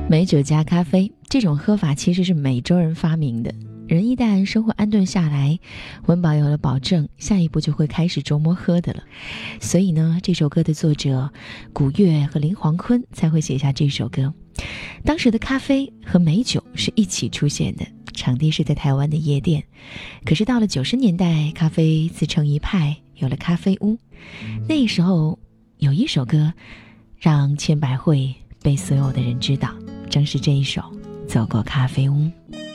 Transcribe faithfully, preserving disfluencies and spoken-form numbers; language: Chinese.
美酒加咖啡，这种喝法其实是美洲人发明的。人一旦生活安顿下来，温饱有了保证，下一步就会开始琢磨喝的了。所以呢，这首歌的作者古月和林煌坤才会写下这首歌。当时的咖啡和美酒是一起出现的，场地是在台湾的夜店。可是到了九十年代，咖啡自成一派，有了咖啡屋。那时候有一首歌让千百惠被所有的人知道，正是这一首《走过咖啡屋》。